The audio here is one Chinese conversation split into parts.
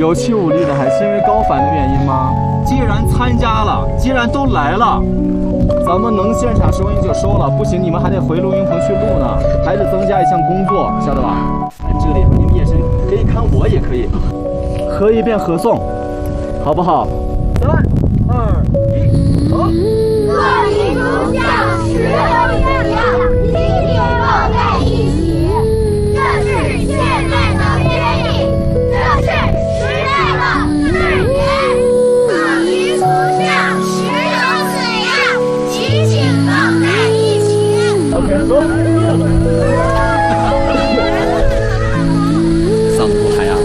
有气无力的，还是因为高反的原因吗？既然参加了，既然都来了，咱们能现场收音就收了，不行你们还得回录音棚去录呢，还得增加一项工作，晓得吧？来这里，你们眼神可以看我，也可以合一遍合诵，好不好？3、2、1，走！ 各地图像石头一样，紧紧抱在一起。这是现在的约定，这是时代的誓言。各地图像石头一样，紧紧抱在一起。 OK， 走。嗓子不嗨呀？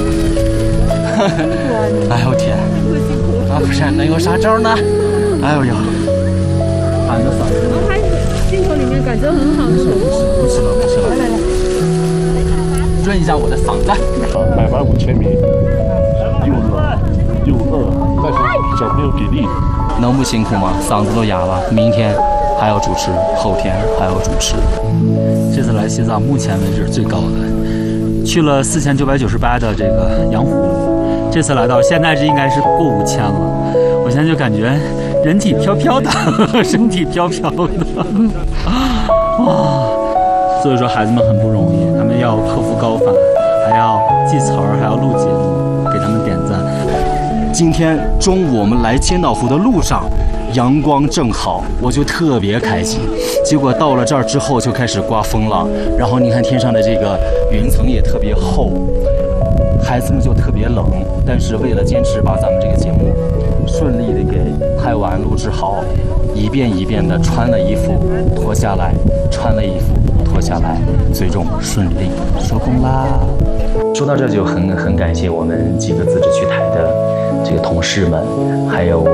哎呦天！啊，不是，能有啥招呢？哎呦呦！喊的嗓子。 我拍镜头里面感觉很好。 不吃了。来，润一下我的嗓子。 15000米，又冷又饿，但是小朋友给力。 能不辛苦吗？嗓子都哑了。明天还要主持，后天还要主持。这次来西藏，目前为止最高的，去了4998的这个羊湖路，这次来到现在这应该是过5000了。我现在就感觉人体飘飘的，身体飘飘的，哇！所以说孩子们很不容易，他们要克服高反，还要记词儿，还要录节目，给他们点赞。今天中午我们来千岛湖的路上，阳光正好，我就特别开心。结果到了这儿之后就开始刮风了，然后你看天上的这个云层也特别厚，孩子们就特别冷。但是为了坚持把咱们这个节目顺利的给拍完录制好，一遍一遍的穿了衣服脱下来，穿了衣服脱下来，最终顺利收工啦。说到这就很感谢我们几个自治区台的这个同事们，还有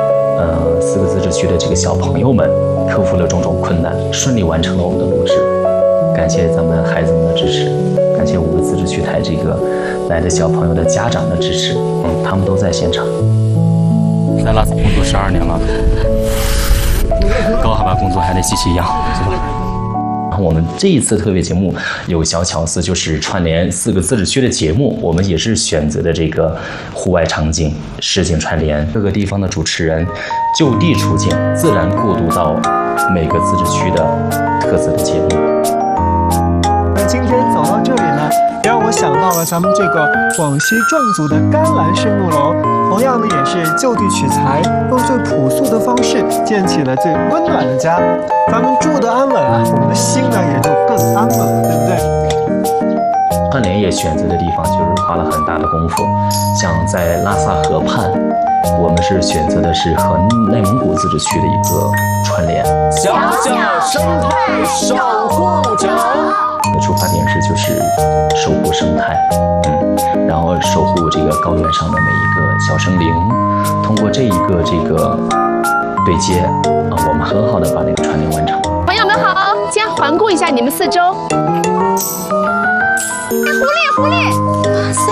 4个自治区的这个小朋友们，克服了种种困难，顺利完成了我们的录制。感谢咱们孩子们的支持，感谢5个自治区台这个来的小朋友的家长的支持，他们都在现场。在拉萨工作12年了，高海拔工作还得继续一样，是吧？我们这一次特别节目有小巧思，就是串联4个自治区的节目，我们也是选择的这个户外场景实景串联，各个地方的主持人就地出镜，自然过渡到每个自治区的特色的节目。 今天走到这里呢，也让我想到了咱们这个广西壮族的甘蓝圣木楼，同样呢也是就地取材，用最朴素的方式建起了最温暖的家。咱们住得安稳啊，我们的心呢也就更安稳了，对不对？ 串联也选择的地方就是花了很大的功夫，像在拉萨河畔，我们是选择的是和内蒙古自治区的一个串联。小小生态守护者。出发点就是守护生态，然后守护这个高原上的每一个小生灵。通过这一个对接我们很好的把这个串联完成。 朋友们好，先环顾一下你们四周。狐狸，哇塞！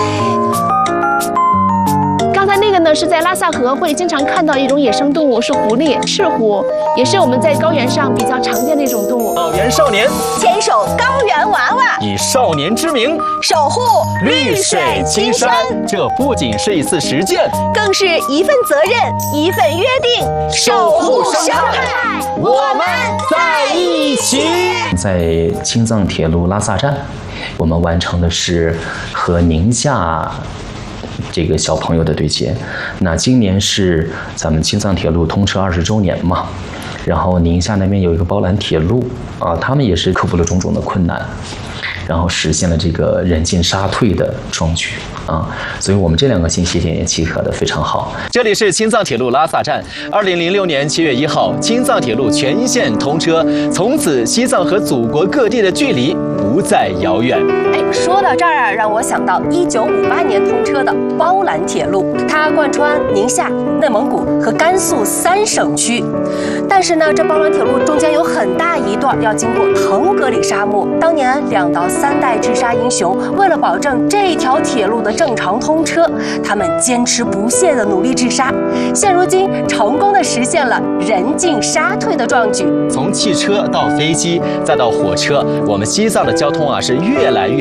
刚才那个呢是在拉萨河会经常看到一种野生动物，是狐狸，赤狐，也是我们在高原上比较常见的一种动物。 高原少年牵手高原娃娃， 以少年之名守护绿水青山。这不仅是一次实践， 更是一份责任，一份约定，守护生态，我们在一起。 在青藏铁路拉萨站，我们完成的是和宁夏这个小朋友的对接。那今年是咱们青藏铁路通车20周年嘛，然后宁夏那边有一个包兰铁路他们也是克服了种种的困难，然后实现了这个人进沙退的壮举所以我们这2个信息点也契合的非常好。这里是青藏铁路拉萨站，2006年7月1号，青藏铁路全线通车，从此西藏和祖国各地的距离不再遥远。 说到这儿让我想到1958年通车的包兰铁路，它贯穿宁夏、内蒙古和甘肃3省区。但是呢，这包兰铁路中间有很大一段要经过腾格里沙漠。当年2到3代治沙英雄为了保证这条铁路的正常通车，他们坚持不懈地努力治沙，现如今成功地实现了人进沙退的壮举。 从汽车到飞机再到火车，我们西藏的交通是越来越